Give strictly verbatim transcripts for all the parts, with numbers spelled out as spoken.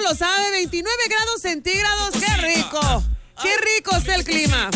lo sabe, veintinueve grados centígrados, qué rico, qué rico está el clima.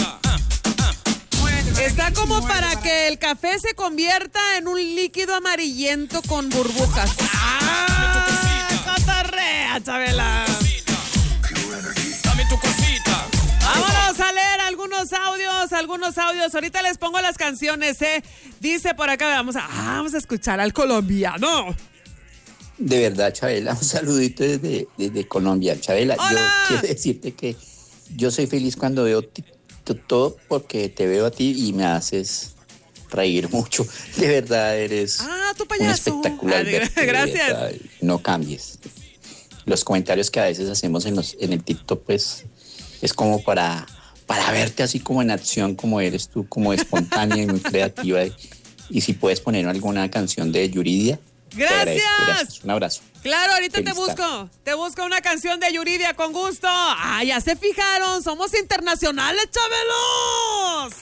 Está como para que el café se convierta en un líquido amarillento con burbujas. ¡Ah! ¡Cotorrea, Chabela! Dame tu cosita. Vámonos a leer algunos audios, algunos audios. Ahorita les pongo las canciones, ¿eh? Dice por acá, vamos a, vamos a escuchar al colombiano. De verdad, Chabela, un saludito desde, desde Colombia. Chabela, ¡Hola! yo quiero decirte que yo soy feliz cuando veo t- t- todo porque te veo a ti y me haces reír mucho. De verdad, eres Ah, tu un payaso. espectacular. Ah, verte, de gracias. verdad. No cambies. Los comentarios que a veces hacemos en, los, en el TikTok, pues, es como para, para verte así como en acción, como eres tú, como espontánea y muy creativa. Y, y si puedes poner alguna canción de Yuridia. Gracias. Gracias. Un abrazo. Claro, ahorita Feliz te busco. tarde. Te busco una canción de Yuridia con gusto. Ah, ya se fijaron. Somos internacionales, chabelos.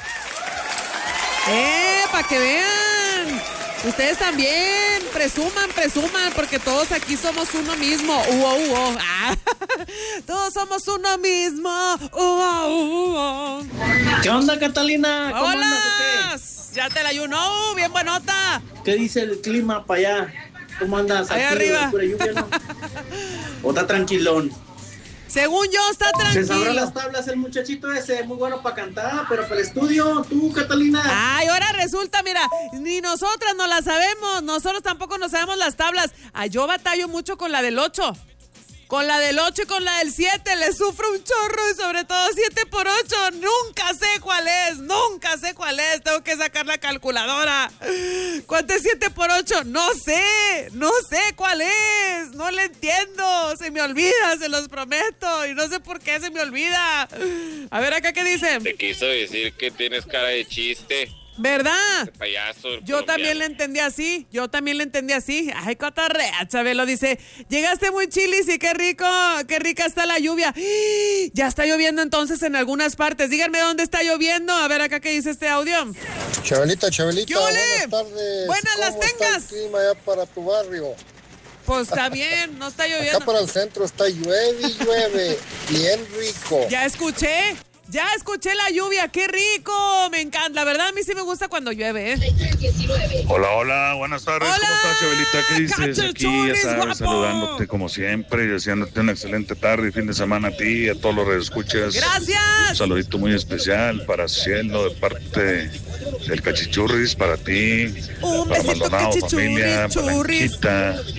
Eh, para que vean. Ustedes también. Presuman, presuman, porque todos aquí somos uno mismo. Uo, uo. Ah. Todos somos uno mismo. Uo, uo. ¿Qué onda, Catalina? ¿Cómo Hola. andas o Ya te la ayuno. Bien buenota. qué? ¿Qué dice el clima para allá? ¿Cómo andas? Allá ¿Aquí arriba. pura lluvia, no? ¿O está tranquilón? Según yo, está Se sabrá tranquilo. las tablas el muchachito ese, muy bueno para cantar, pero para el estudio, tú, Catalina. Ay, ahora resulta, mira, ni nosotras no la sabemos, nosotros tampoco nos sabemos las tablas. Ay, yo batallo mucho con la del ocho. Con la del ocho y con la del siete le sufro un chorro y sobre todo siete por ocho. Nunca sé cuál es, nunca sé cuál es. Tengo que sacar la calculadora. ¿Cuánto es siete por ocho? No sé, no sé cuál es. No le entiendo. Se me olvida, se los prometo. Y no sé por qué se me olvida. A ver acá qué dice. Te quiso decir que tienes cara de chiste, ¿Verdad? payaso. Yo también le entendí así, yo también le entendí así. Ay, cotorrea, Chabelo dice, llegaste muy chilis y qué rico, qué rica está la lluvia. Ya está lloviendo entonces en algunas partes. Díganme dónde está lloviendo. A ver acá qué dice este audio. Chabelita, Chabelita, ¿Qué ole? buenas tardes. Buenas las ¿Cómo está tengas. el clima allá para tu barrio? Pues está bien, no está Acá lloviendo. para el centro está llueve y llueve, bien rico. Ya escuché, ya escuché la lluvia, qué rico, me encanta. La verdad a mí sí me gusta cuando llueve, ¿eh? Hola, hola, buenas tardes. Hola, ¿Cómo estás, Chabelita? ¿Qué dices? cachuchuris, Aquí, ya sabes, guapo. saludándote como siempre y deseándote una excelente tarde y fin de semana a ti y a todos los que escuchas. Gracias. Un saludito muy especial para Cielo de parte del Cachichurris, para ti, Un para besito, Maldonado, cachichurris, familia, churris. Palanquita,